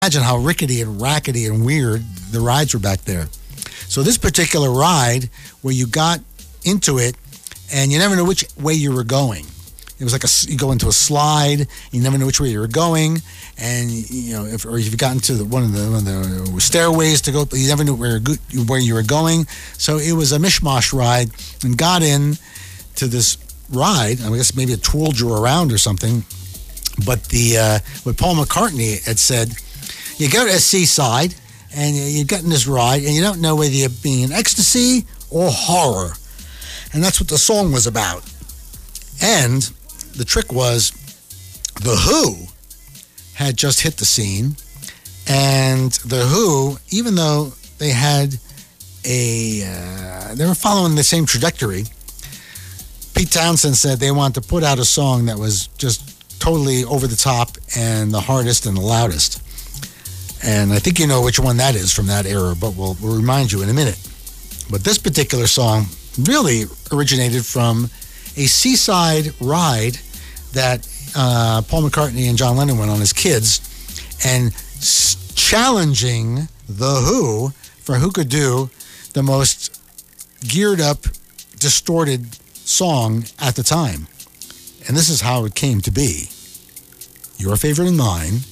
imagine how rickety and rackety and weird the rides were back there. So this particular ride, where you got into it and you never knew which way you were going. It was like you go into a slide, you never knew which way you were going, and if you got into one of the stairways to go, you never knew where you were going. So it was a mishmash ride, and got in to this ride. I guess maybe it twirled you around or something. But what Paul McCartney had said, you go to a seaside and you get in this ride and you don't know whether you're being in ecstasy or horror. And that's what the song was about. And the trick was The Who had just hit the scene. And The Who, even though they had they were following the same trajectory, Pete Townsend said they wanted to put out a song that was just totally over the top and the hardest and the loudest. And I think you know which one that is from that era, but we'll remind you in a minute. But this particular song really originated from a seaside ride that Paul McCartney and John Lennon went on as kids, and challenging The Who for who could do the most geared up, distorted song at the time. And this is how it came to be. Your favorite and mine,